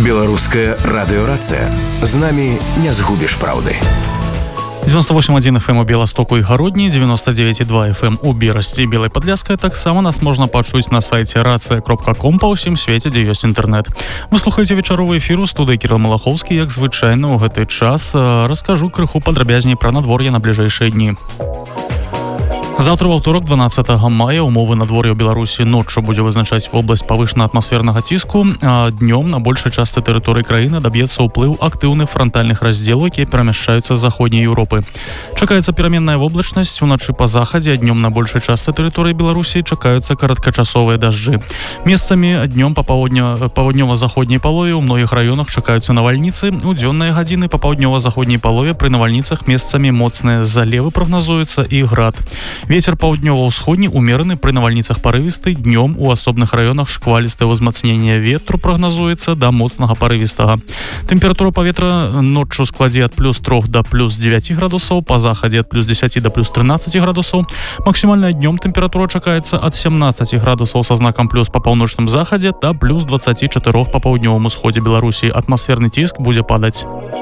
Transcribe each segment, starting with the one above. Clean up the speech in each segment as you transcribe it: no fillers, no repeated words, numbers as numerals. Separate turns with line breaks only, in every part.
Беларуская радыёрацыя. З намі не згубіш праўды.
98,1 FM у Беластоку і Гародні, 99,2 FM у Берасці і Белай Падляшскай. Таксама нас можна пачуць на сайце racja.com па ўсім свеце, дзе ёсць інтэрнэт. Вы слухаеце вечаровы эфір у студыі Кірыл Малахоўскі. Як звычайна ў гэты час раскажу крыху падрабязней пра надвор'е на бліжэйшыя дні. Завтра во ўторак, 12 мая, умовы надвор'я ў Беларусі ноччу будзе вызначаць вобласць павышанага атмасфернага ціску, а днём на большай частцы тэрыторыі краіны даб'ецца ўплыў актыўных франтальных раздзелаў, якія перамяшчаюцца з заходняй Еўропы. Чакаецца пераменная воблачнасць уначы па захадзе, а днём на большай частцы тэрыторыі Беларусі чакаюцца кароткачасовыя дажджы. Месцамі днём па паўднёва-заходняй палове ў многіх раёнах чакаюцца навальніцы. У дзённыя гадзіны па паўднёва-заходняй палове пры навальніцах месцамі моцныя залевы прагназуюцца і град. Вецер паўднёва-ўсходні умераны, пры навальніцах парывісты, днём у асобных раёнах шквалістае ўзмацненне ветру прагназуецца да моцнага парывістага. Тэмпература паветра ноччу складзе ад +3 да +9 градусаў, па захадзе ад +10 да +13 градусаў. Максімальная днём тэмпература чакаецца ад 17 градусаў са знакам плюс па паўночным захадзе да +24 па паўднёвым усходзе Беларусі. Атмасферны ціск будзе падаць.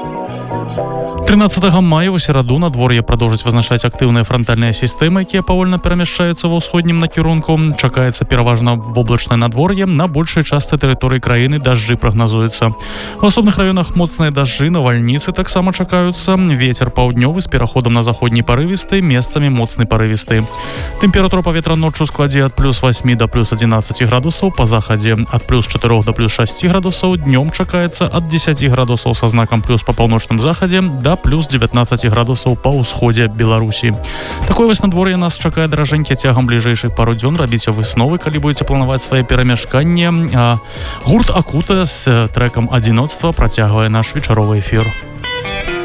13 мая у сераду надвор'е прадоўжыць вызначаць актыўныя франтальныя сістэмы, якія павольна перамяшчаюцца ва ўсходнім накірунку. Чакаецца пераважна воблачнае надвор'е, на большай частцы тэрыторыі краіны дажджы прагназуюцца. У асобных раёнах моцныя дажджы, навальніцы таксама чакаюцца. Вецер паўднёвы з пераходам на заходні парывісты, месцамі моцны парывісты. Тэмпература паветра ноччу складзе ад +8 да +11 градусаў, па захадзе ад +4 да +6 градусаў, днём чакаецца ад 10 градусаў са знакам плюс па паўночным захадзе да +19 градусаў па ўсходзе Беларусі. Такое вось надвор'е нас чакае, даражэнькі, цягам бліжэйшых пару дзён. Рабіце высновы, калі будзеце планаваць свае перамяшканне. Гурт Акута з трэкам «Адзіноцтва» працягвае наш вечаровы эфір.